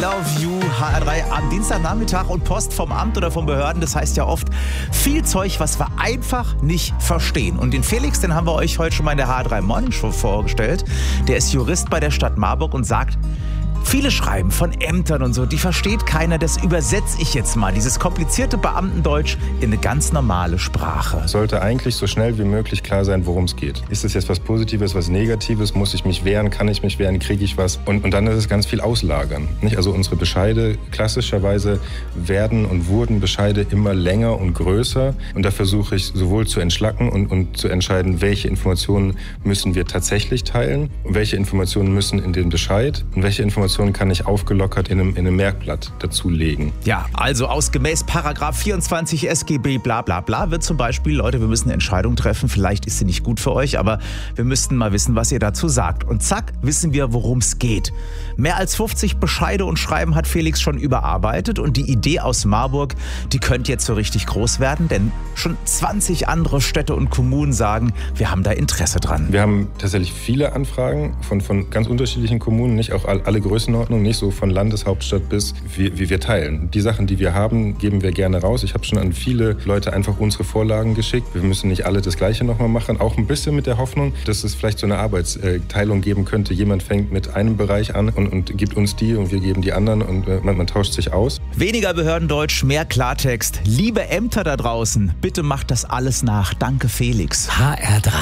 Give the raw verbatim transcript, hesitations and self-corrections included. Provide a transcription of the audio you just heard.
love you, H R drei am Dienstagnachmittag und Post vom Amt oder von Behörden. Das heißt ja oft viel Zeug, was wir einfach nicht verstehen. Und den Felix, den haben wir euch heute schon mal in der H R drei Morning Show vorgestellt. Der ist Jurist bei der Stadt Marburg und sagt, viele Schreiben von Ämtern und so, die versteht keiner. Das übersetze ich jetzt mal, dieses komplizierte Beamtendeutsch in eine ganz normale Sprache. Es sollte eigentlich so schnell wie möglich klar sein, worum es geht. Ist es jetzt was Positives, was Negatives? Muss ich mich wehren? Kann ich mich wehren? Kriege ich was? Und, und dann ist es ganz viel Auslagern. Nicht? Also unsere Bescheide, klassischerweise werden und wurden Bescheide immer länger und größer. Und da versuche ich sowohl zu entschlacken und, und zu entscheiden, welche Informationen müssen wir tatsächlich teilen, und welche Informationen müssen in den Bescheid und welche Informationen kann ich aufgelockert in einem, in einem Merkblatt dazulegen. Ja, also aus gemäß Paragraph vierundzwanzig S G B bla bla bla wird zum Beispiel, Leute, wir müssen eine Entscheidung treffen, vielleicht ist sie nicht gut für euch, aber wir müssten mal wissen, was ihr dazu sagt. Und zack, wissen wir, worum es geht. Mehr als fünfzig Bescheide und Schreiben hat Felix schon überarbeitet und die Idee aus Marburg, die könnte jetzt so richtig groß werden, denn schon zwanzig andere Städte und Kommunen sagen, wir haben da Interesse dran. Wir haben tatsächlich viele Anfragen von, von ganz unterschiedlichen Kommunen, nicht auch alle Größenordnungen, nicht so von Landeshauptstadt bis wie, wie wir teilen. Die Sachen, die wir haben, geben wir gerne raus. Ich habe schon an viele Leute einfach unsere Vorlagen geschickt. Wir müssen nicht alle das Gleiche nochmal machen, auch ein bisschen mit der Hoffnung, dass es vielleicht so eine Arbeitsteilung geben könnte. Jemand fängt mit einem Bereich an und, und gibt uns die und wir geben die anderen und äh, man, man tauscht sich aus. Weniger Behördendeutsch, mehr Klartext. Liebe Ämter da draußen, bitte macht das alles nach. Danke, Felix. H R drei